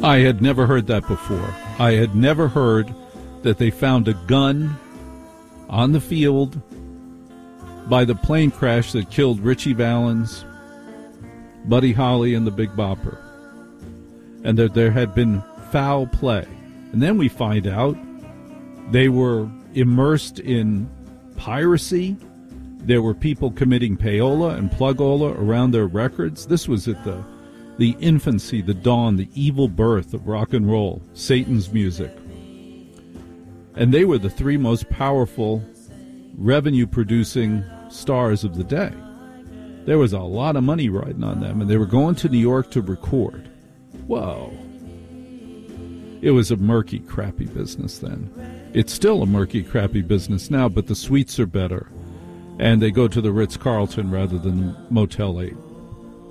I had never heard that before. I had never heard that they found a gun on the field by the plane crash that killed Richie Valens, Buddy Holly, and the Big Bopper, and that there had been foul play. And then we find out they were immersed in piracy. There were people committing payola and plugola around their records. This was at the infancy, the dawn, the evil birth of rock and roll, Satan's music. And they were the three most powerful revenue-producing stars of the day. There was a lot of money riding on them, and they were going to New York to record. Whoa. It was a murky, crappy business then. It's still a murky, crappy business now, but the suites are better, and they go to the Ritz-Carlton rather than Motel 8.